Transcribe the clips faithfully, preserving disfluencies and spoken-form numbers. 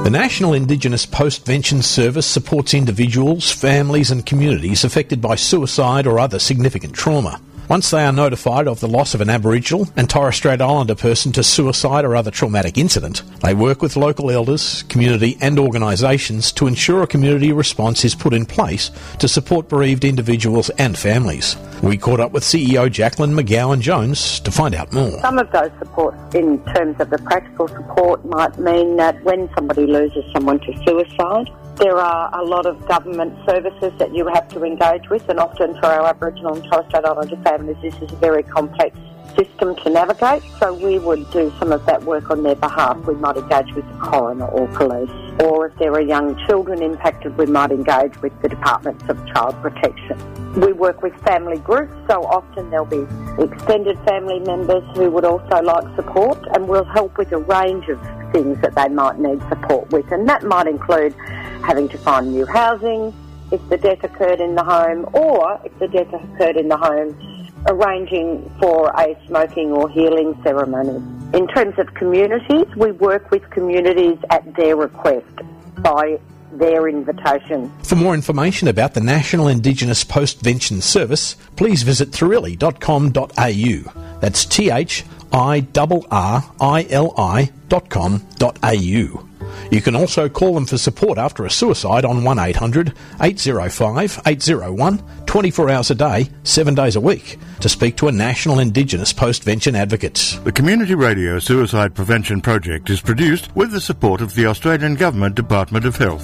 The National Indigenous Postvention Service supports individuals, families and communities affected by suicide or other significant trauma. Once they are notified of the loss of an Aboriginal and Torres Strait Islander person to suicide or other traumatic incident, they work with local elders, community and organisations to ensure a community response is put in place to support bereaved individuals and families. We caught up with C E O Jacqueline McGowan-Jones to find out more. Some of those supports in terms of the practical support might mean that when somebody loses someone to suicide, there are a lot of government services that you have to engage with, and often for our Aboriginal and Torres Strait Islander families this is a very complex system to navigate, so we would do some of that work on their behalf. We might engage with the coroner or police, or if there are young children impacted we might engage with the Departments of Child Protection. We work with family groups, so often there'll be extended family members who would also like support, and we'll help with a range of things that they might need support with, and that might include having to find new housing if the death occurred in the home, or if the death occurred in the home, arranging for a smoking or healing ceremony. In terms of communities, we work with communities at their request, by their invitation. For more information about the National Indigenous Postvention Service, please visit thrilli dot com dot a u. That's T H I R R I L I dot com dot a u. You can also call them for support after a suicide on one eight hundred eight oh five eight oh one, twenty-four hours a day, seven days a week, to speak to a National Indigenous Postvention advocate. The Community Radio Suicide Prevention Project is produced with the support of the Australian Government Department of Health.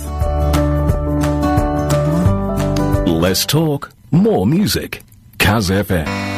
Less talk, more music. Kaz F M.